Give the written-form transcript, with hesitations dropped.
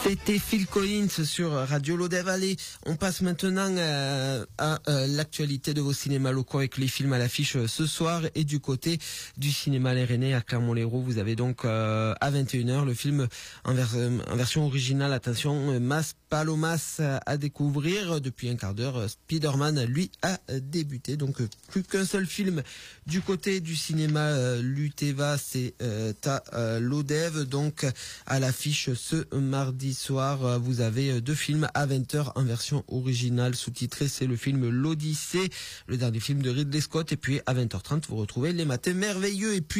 C'était Phil Collins sur Radio Lodève. Allez, on passe maintenant à l'actualité de vos cinémas locaux avec les films à l'affiche ce soir. Et du côté du cinéma Les Rennais à Clermont-Lérault, vous avez donc à 21h le film en version originale. Attention, Mas Palomas à découvrir. Depuis un quart d'heure, Spider-Man, lui, a débuté. Donc plus qu'un seul film du côté du cinéma Luteva, c'est à Lodève. Donc à l'affiche ce mardi soir, vous avez deux films à 20h en version originale sous-titrée. C'est le film L'Odyssée, le dernier film de Ridley Scott. Et puis à 20h30, vous retrouvez Les Matins Merveilleux. Et puis